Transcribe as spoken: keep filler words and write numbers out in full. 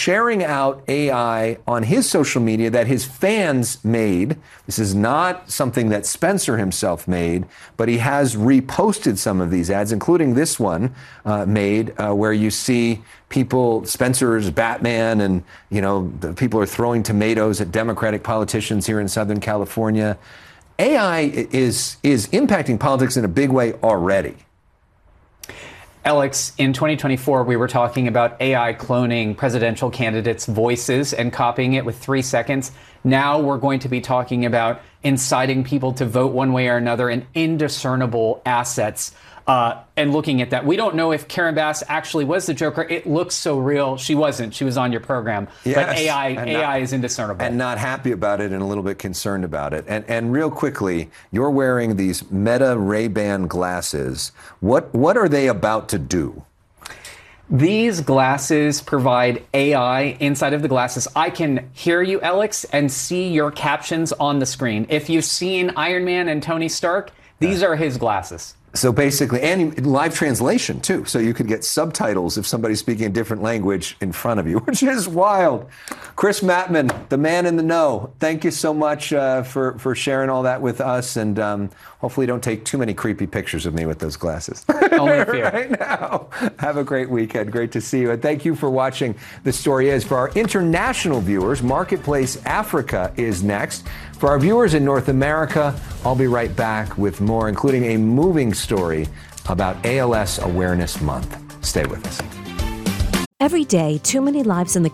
sharing out A I on his social media that his fans made. This is not something that Spencer himself made, but he has reposted some of these ads, including this one uh, made uh, where you see people, Spencer's Batman, and, you know, the people are throwing tomatoes at Democratic politicians here in Southern California. A I is is impacting politics in a big way already. Alex, in twenty twenty-four, we were talking about A I cloning presidential candidates' voices and copying it with three seconds. Now we're going to be talking about inciting people to vote one way or another in indiscernible assets. Uh, and looking at that, we don't know if Karen Bass actually was the Joker. It looks so real. She wasn't. She was on your program. Yes, but A I, A I not, is indiscernible. And not happy about it and a little bit concerned about it. And, and real quickly, you're wearing these Meta Ray-Ban glasses. What, what are they about to do? These glasses provide A I inside of the glasses. I can hear you, Alex, and see your captions on the screen. If you've seen Iron Man and Tony Stark, these are his glasses. So basically, and live translation too. So you could get subtitles if somebody's speaking a different language in front of you, which is wild. Chris Mattman, the man in the know. Thank you so much uh, for, for sharing all that with us. And um, hopefully don't take too many creepy pictures of me with those glasses. Only a few. Right now. Have a great weekend. Great to see you. And thank you for watching The Story Is. For our international viewers, Marketplace Africa is next. For our viewers in North America, I'll be right back with more, including a moving story about A L S Awareness Month. Stay with us. Every day, too many lives in the